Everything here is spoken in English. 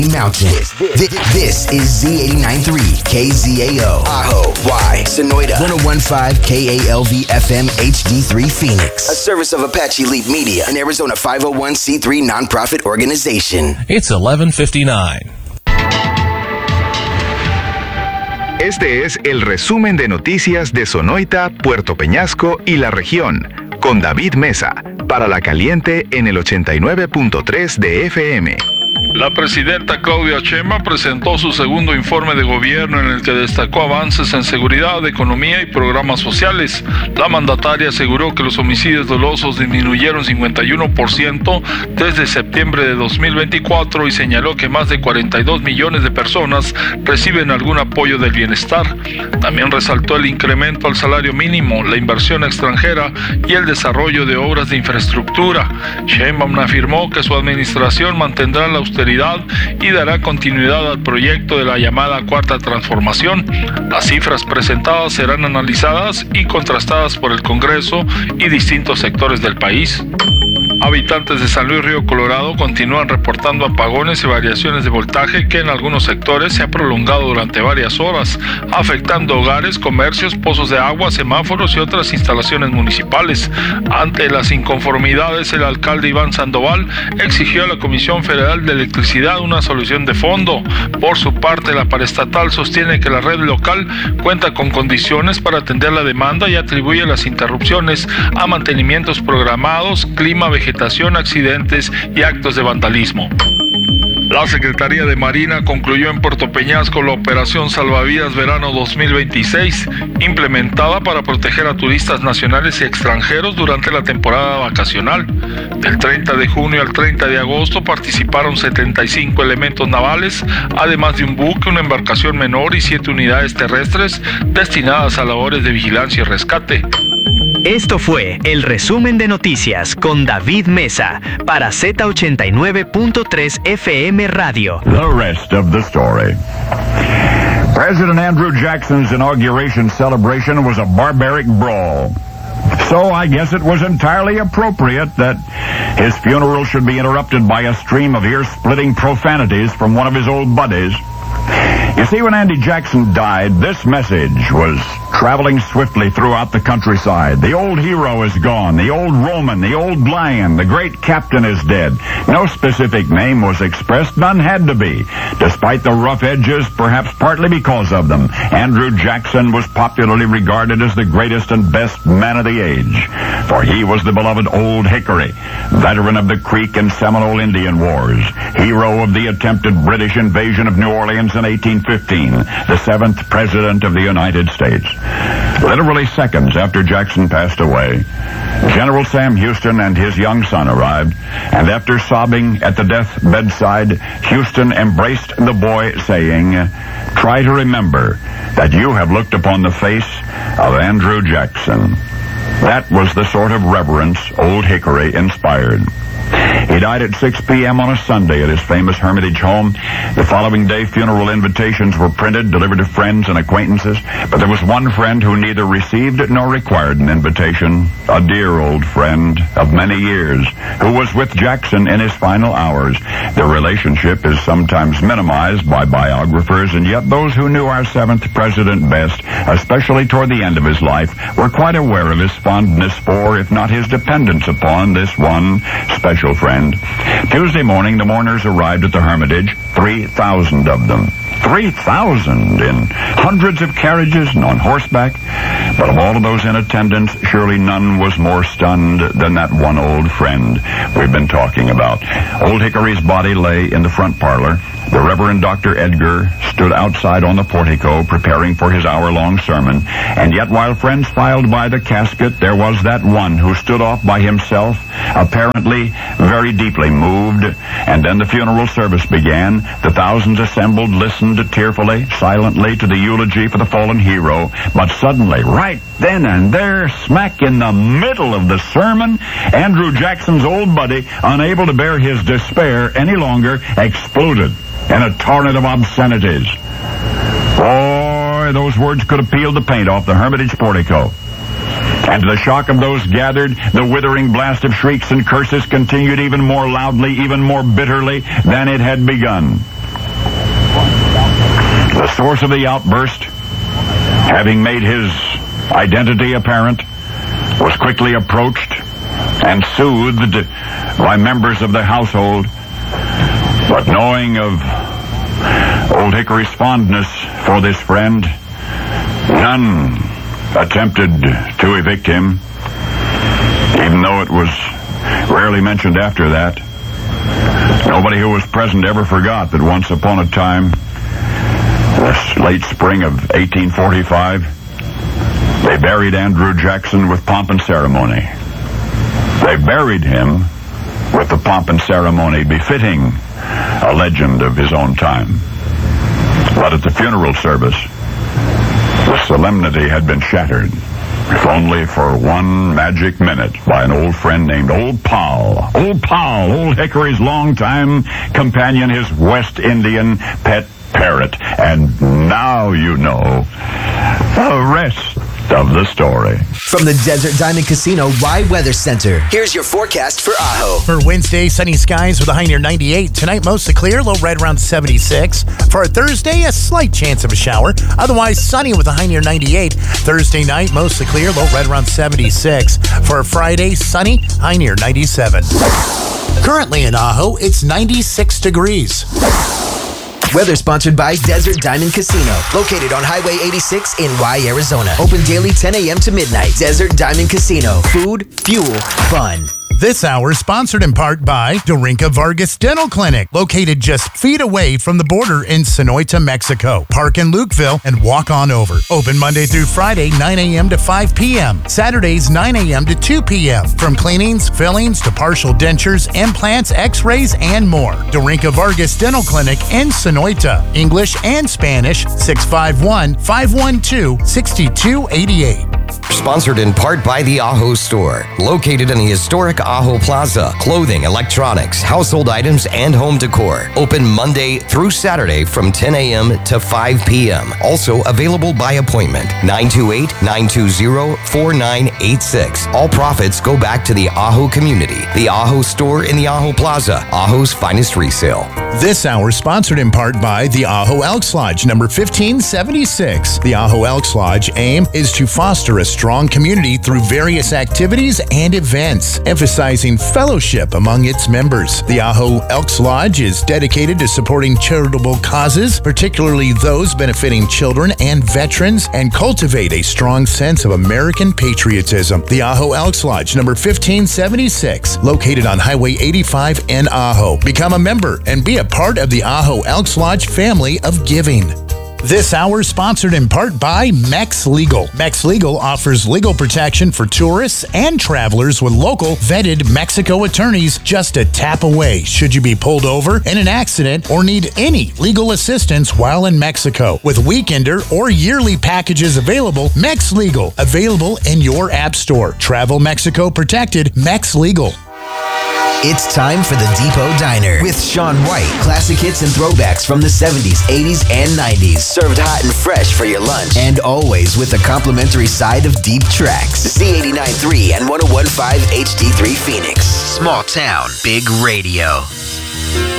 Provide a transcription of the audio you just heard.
Mountain. This is Z89.3 KZAO, Ajo, Y, Sonoyta, 101.5 KALV FM HD3 Phoenix, a service of Apache Leap Media, an Arizona 501c3 nonprofit organization. It's 11:59. Este es el resumen de noticias de Sonoyta, Puerto Peñasco y la región, con David Mesa, para La Caliente en el 89.3 de FM. La presidenta Claudia Sheinbaum presentó su segundo informe de gobierno en el que destacó avances en seguridad, economía y programas sociales. La mandataria aseguró que los homicidios dolosos disminuyeron 51% desde septiembre de 2024 y señaló que más de 42 millones de personas reciben algún apoyo del bienestar. También resaltó el incremento al salario mínimo, la inversión extranjera y el desarrollo de obras de infraestructura. Sheinbaum afirmó que su administración mantendrá la austeridad y dará continuidad al proyecto de la llamada Cuarta Transformación. Las cifras presentadas serán analizadas y contrastadas por el Congreso y distintos sectores del país. Habitantes de San Luis Río Colorado continúan reportando apagones y variaciones de voltaje que en algunos sectores se ha prolongado durante varias horas, afectando hogares, comercios, pozos de agua, semáforos y otras instalaciones municipales. Ante las inconformidades, el alcalde Iván Sandoval exigió a la Comisión Federal de Electricidad una solución de fondo. Por su parte, la paraestatal sostiene que la red local cuenta con condiciones para atender la demanda y atribuye las interrupciones a mantenimientos programados, clima, vegetación, accidentes y actos de vandalismo. La Secretaría de Marina concluyó en Puerto Peñasco la Operación Salvavidas Verano 2026, implementada para proteger a turistas nacionales y extranjeros durante la temporada vacacional. Del 30 de junio al 30 de agosto participaron 75 elementos navales, además de un buque, una embarcación menor y 7 unidades terrestres destinadas a labores de vigilancia y rescate. Esto fue el resumen de noticias con David Mesa para Z89.3 FM Radio. The rest of the story. President Andrew Jackson's inauguration celebration was a barbaric brawl. So I guess it was entirely appropriate that his funeral should be interrupted by a stream of ear-splitting profanities from one of his old buddies. You see, when Andy Jackson died, this message was traveling swiftly throughout the countryside. The old hero is gone. The old Roman, the old lion, the great captain is dead. No specific name was expressed. None had to be. Despite the rough edges, perhaps partly because of them, Andrew Jackson was popularly regarded as the greatest and best man of the age. For he was the beloved Old Hickory, veteran of the Creek and Seminole Indian Wars, hero of the attempted British invasion of New Orleans in 1815, the 7th President of the United States. Literally seconds after Jackson passed away, General Sam Houston and his young son arrived, and after sobbing at the death bedside, Houston embraced the boy, saying, "Try to remember that you have looked upon the face of Andrew Jackson." That was the sort of reverence Old Hickory inspired. He died at 6 p.m. on a Sunday at his famous Hermitage home. The following day, funeral invitations were printed, delivered to friends and acquaintances, but there was one friend who neither received nor required an invitation, a dear old friend of many years, who was with Jackson in his final hours. Their relationship is sometimes minimized by biographers, and yet those who knew our 7th president best, especially toward the end of his life, were quite aware of his fondness for, if not his dependence upon, this one special friend. Tuesday morning, the mourners arrived at the Hermitage, 3,000 of them. 3,000 in hundreds of carriages and on horseback. But of all of those in attendance, surely none was more stunned than that one old friend we've been talking about. Old Hickory's body lay in the front parlor. The Reverend Dr. Edgar stood outside on the portico preparing for his hour-long sermon, and yet while friends filed by the casket, there was that one who stood off by himself, apparently very deeply moved, and then the funeral service began. The thousands assembled listened tearfully, silently to the eulogy for the fallen hero, but suddenly, right then and there, smack in the middle of the sermon, Andrew Jackson's old buddy, unable to bear his despair any longer, exploded in a torrent of obscenities. Boy, those words could have peeled the paint off the Hermitage portico. And to the shock of those gathered, the withering blast of shrieks and curses continued even more loudly, even more bitterly than it had begun. The source of the outburst, having made his identity apparent, was quickly approached and soothed by members of the household. But knowing of Old Hickory's fondness for this friend, none attempted to evict him, even though it was rarely mentioned after that. Nobody who was present ever forgot that once upon a time, this late spring of 1845, they buried Andrew Jackson with pomp and ceremony. They buried him with the pomp and ceremony befitting a legend of his own time. But at the funeral service, the solemnity had been shattered, if only for one magic minute, by an old friend named Old Pal. Old Pal, Old Hickory's longtime companion, his West Indian pet parrot. And now you know the rest of the story. From the Desert Diamond Casino Y Weather Center, here's your forecast for Ajo. For Wednesday, sunny skies with a high near 98. Tonight, mostly clear, low right around 76. For Thursday, a slight chance of a shower. Otherwise, sunny with a high near 98. Thursday night, mostly clear, low right around 76. For Friday, sunny, high near 97. Currently in Ajo, it's 96 degrees. Weather sponsored by Desert Diamond Casino, located on Highway 86 in Y, Arizona. Open daily 10 a.m. to midnight. Desert Diamond Casino. Food, fuel, fun. This hour sponsored in part by Dorinka Vargas Dental Clinic, located just feet away from the border in Sonoita, Mexico. Park in Lukeville and walk on over. Open Monday through Friday, 9 a.m. to 5 p.m. Saturdays, 9 a.m. to 2 p.m. From cleanings, fillings to partial dentures, implants, x-rays, and more. Dorinka Vargas Dental Clinic in Sonoita. English and Spanish, 651-512-6288. Sponsored in part by the Ajo Store, located in the historic Ajo Plaza. Clothing, electronics, household items, and home decor. Open Monday through Saturday from 10 a.m. to 5 p.m. Also available by appointment. 928-920-4986. All profits go back to the Ajo community. The Ajo Store in the Ajo Plaza, Ajo's finest resale. This hour sponsored in part by the Ajo Elks Lodge, number 1576. The Ajo Elks Lodge aim is to foster a strong community through various activities and events, emphasizing fellowship among its members. The Ajo Elks Lodge is dedicated to supporting charitable causes, particularly those benefiting children and veterans, and cultivate a strong sense of American patriotism. The Ajo Elks Lodge, number 1576, located on Highway 85 in Ajo. Become a member and be a part of the Ajo Elks Lodge family of giving. This hour sponsored in part by Mex Legal. Mex Legal offers legal protection for tourists and travelers with local vetted Mexico attorneys just a tap away should you be pulled over in an accident or need any legal assistance while in Mexico. With weekender or yearly packages available, Mex Legal, available in your app store. Travel Mexico protected, Mex Legal. It's time for the Depot Diner with Sean White. Classic hits and throwbacks from the 70s, 80s, and 90s. Served hot and fresh for your lunch. And always with a complimentary side of deep tracks. Z89.3 and 101.5 HD3 Phoenix. Small town, big radio.